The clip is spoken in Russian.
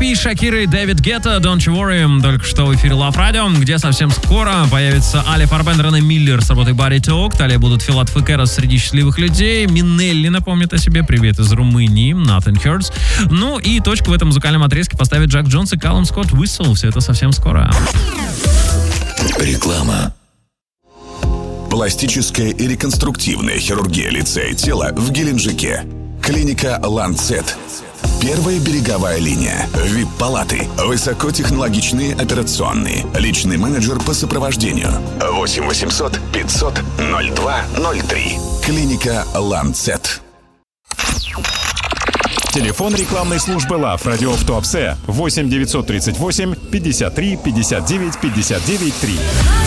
PHP, Шакира и Дэвид Гетта, Don't You Worry. Только что в эфире Love Radio, где совсем скоро появится Али Фарбендер и Миллер с работой Body Talk. Далее будут Филат Фекерос среди счастливых людей. Минелли напомнит о себе. Привет из Румынии. Nothing Hurts. Ну и точку в этом музыкальном отрезке поставят Джак Джонс и Калум Скотт Whistle. Все это совсем скоро. Реклама. Пластическая и реконструктивная хирургия лица и тела в Геленджике. Клиника «Ланцет». Первая береговая линия. ВИП-палаты. Высокотехнологичные операционные. Личный менеджер по сопровождению. 8 800 500 02 03. Клиника «Ланцет». Телефон рекламной службы Love Radio в Туапсе 8 938 53 59 59 3.